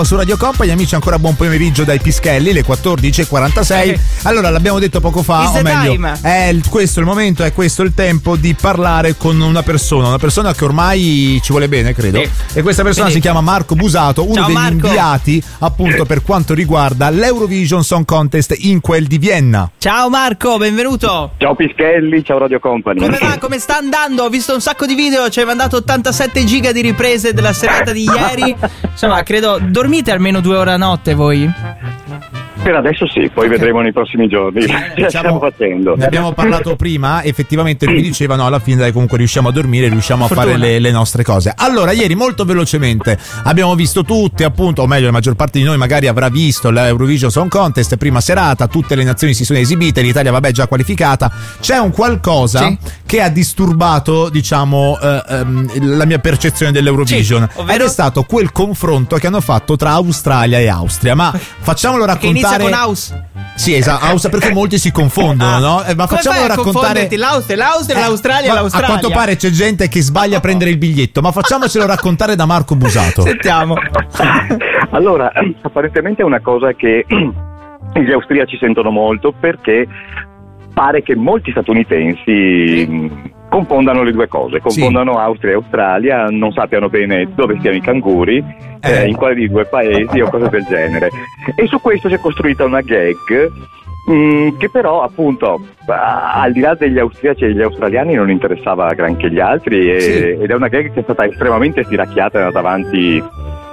Su Radio Company, amici, ancora buon pomeriggio dai Pischelli, le 14:46. Allora, l'abbiamo detto poco fa, o meglio, questo è il momento, è questo il tempo di parlare con una persona che ormai ci vuole bene, credo. Sì. E questa persona si chiama Marco Busato, uno degli inviati appunto per quanto riguarda l'Eurovision Song Contest in quel di Vienna. Ciao Marco, benvenuto. Ciao Pischelli, ciao Radio Company. Come va? Come sta andando? Ho visto un sacco di video, ci hai mandato 87 giga di riprese della serata di ieri. Insomma, credo dormite almeno 2 ore a notte voi? Per adesso sì, poi vedremo nei prossimi giorni. Stiamo facendo. Ne abbiamo parlato prima, effettivamente lui diceva no, alla fine dai, comunque riusciamo a dormire, riusciamo a fare le nostre cose. Allora, ieri molto velocemente abbiamo visto tutti, appunto, o meglio la maggior parte di noi magari avrà visto l'Eurovision Song Contest, prima serata, tutte le nazioni si sono esibite, l'Italia vabbè già qualificata. C'è un qualcosa che ha disturbato, diciamo, la mia percezione dell'Eurovision, ed è stato quel confronto che hanno fatto tra Australia e Austria. Ma facciamolo raccontare. Con Aus. Sì, esatto, Austria, perché molti si confondono, no? Ma facciamolo raccontare l'Austria, l'Australia e l'Australia. A quanto pare c'è gente che sbaglia a prendere il biglietto, ma facciamocelo raccontare da Marco Busato. Sentiamo. Allora, apparentemente è una cosa che gli austriaci sentono molto, perché pare che molti statunitensi confondano le due cose, confondano Austria e Australia, non sappiano bene dove stiano i canguri, in quale dei due paesi o cose del genere. E su questo si è costruita una gag che però, appunto, al di là degli austriaci e degli australiani non interessava granché gli altri, ed è una gag che è stata estremamente stiracchiata e è andata avanti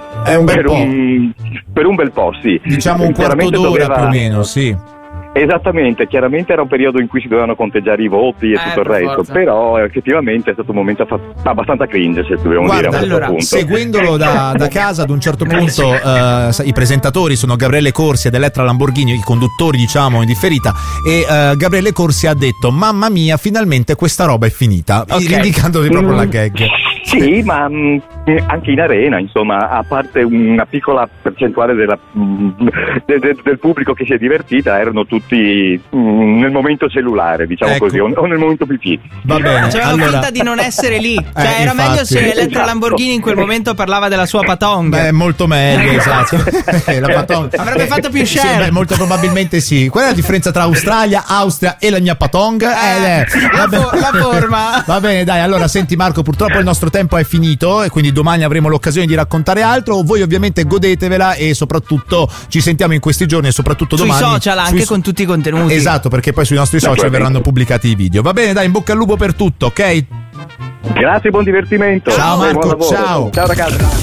per un bel po', sì. Diciamo un quarto d'ora più o meno, sì. Esattamente, chiaramente era un periodo in cui si dovevano conteggiare i voti e tutto il resto, forza. Però effettivamente è stato un momento abbastanza cringe, se dobbiamo dire a un certo punto. Seguendolo da casa, ad un certo punto i presentatori sono Gabriele Corsi ed Elettra Lamborghini, i conduttori diciamo in differita, e Gabriele Corsi ha detto mamma mia, finalmente questa roba è finita, indicandovi proprio la gag. Sì, ma anche in arena, insomma, a parte una piccola percentuale del pubblico che si è divertita, erano tutti nel momento cellulare, diciamo così, o nel momento PC. Va bene. Facevano finta di non essere lì. Cioè, era meglio se Elettra Lamborghini in quel momento parlava della sua patong. Beh, molto meglio, esatto. La patong. Avrebbe fatto più share. Sì, molto probabilmente sì. Qual è la differenza tra Australia, Austria e la mia patong? La forma. Va bene, dai, allora senti Marco, purtroppo il nostro tempo è finito e quindi domani avremo l'occasione di raccontare altro. Voi ovviamente godetevela e soprattutto ci sentiamo in questi giorni e soprattutto domani sui social, anche con tutti i contenuti. Esatto, perché poi sui nostri social verranno pubblicati i video. Va bene, dai, in bocca al lupo per tutto, ok? Grazie, buon divertimento. Ciao Marco, ciao. Ciao ragazzi.